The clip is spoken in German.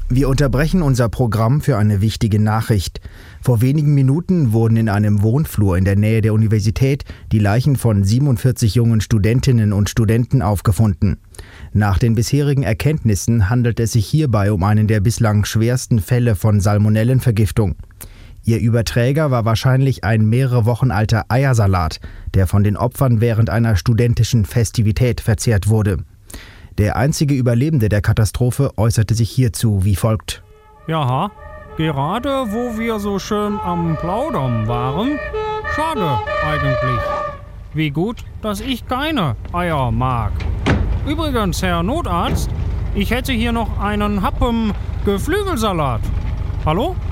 Wir unterbrechen unser Programm für eine wichtige Nachricht. Vor wenigen Minuten wurden in einem Wohnflur in der Nähe der Universität die Leichen von 47 jungen Studentinnen und Studenten aufgefunden. Nach den bisherigen Erkenntnissen handelt es sich hierbei um einen der bislang schwersten Fälle von Salmonellenvergiftung. Ihr Überträger war wahrscheinlich ein mehrere Wochen alter Eiersalat, der von den Opfern während einer studentischen Festivität verzehrt wurde. Der einzige Überlebende der Katastrophe äußerte sich hierzu wie folgt. Ja, gerade wo wir so schön am Plaudern waren, schade eigentlich. Wie gut, dass ich keine Eier mag. Übrigens, Herr Notarzt, ich hätte hier noch einen Happen Geflügelsalat. Hallo?